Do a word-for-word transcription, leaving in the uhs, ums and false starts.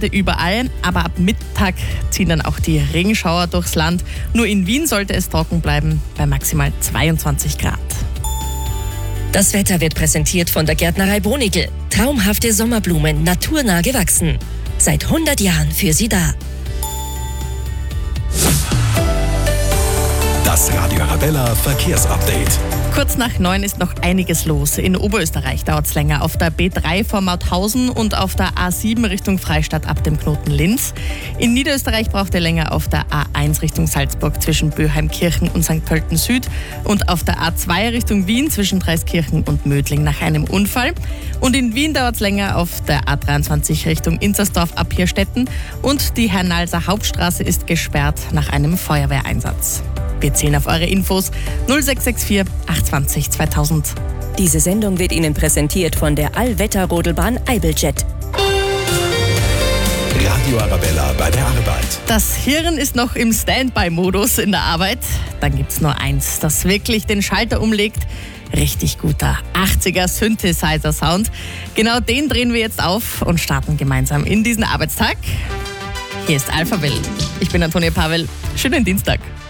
heute überall, aber ab Mittag ziehen dann auch die Regenschauer durchs Land. Nur in Wien sollte es trocken bleiben, bei maximal zweiundzwanzig Grad. Das Wetter wird präsentiert von der Gärtnerei Bonigl. Traumhafte Sommerblumen, naturnah gewachsen. Seit hundert Jahren für Sie da. Das Radio Arabella Verkehrsupdate. Kurz nach neun ist noch einiges los. In Oberösterreich dauert es länger. Auf der B drei vor Mauthausen und auf der A sieben Richtung Freistadt ab dem Knoten Linz. In Niederösterreich braucht ihr länger auf der A eins Richtung Salzburg zwischen Böheimkirchen und Sankt Pölten Süd und auf der A zwei Richtung Wien zwischen Dreiskirchen und Mödling nach einem Unfall. Und in Wien dauert es länger auf der A dreiundzwanzig Richtung Inzersdorf ab Hirstetten und die Hernalser Hauptstraße ist gesperrt nach einem Feuerwehreinsatz. Wir zählen auf eure Infos null sechs sechs vier achthundertzwanzig zweitausend. Diese Sendung wird Ihnen präsentiert von der Allwetter-Rodelbahn Eibeljet. Radio Arabella bei der Arbeit. Das Hirn ist noch im Standby-Modus in der Arbeit. Dann gibt's nur eins, das wirklich den Schalter umlegt. Richtig guter achtziger Synthesizer-Sound. Genau den drehen wir jetzt auf und starten gemeinsam in diesen Arbeitstag. Hier ist Alphaville. Ich bin Antonia Pavel. Schönen Dienstag.